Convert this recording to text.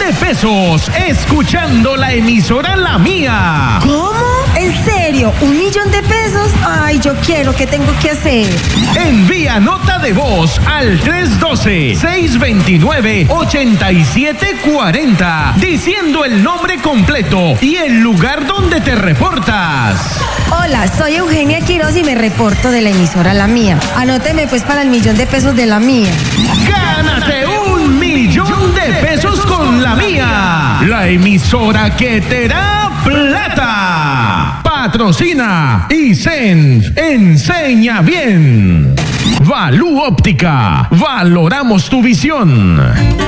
de pesos escuchando la emisora La Mía. ¿Cómo? ¿En serio? ¿1 millón de pesos? Ay, yo quiero. ¿Qué tengo que hacer? Envía nota de voz al 312-629-8740 diciendo el nombre completo y el lugar donde te reportas. Hola, soy Eugenia Quiroz y me reporto de la emisora La Mía. Anóteme pues para el 1 millón de pesos de La Mía. ¡Gánate 1 millón de pesos con La Mía! La emisora que te da plata. Patrocina ISENF. Enseña bien. Valú Óptica. Valoramos tu visión.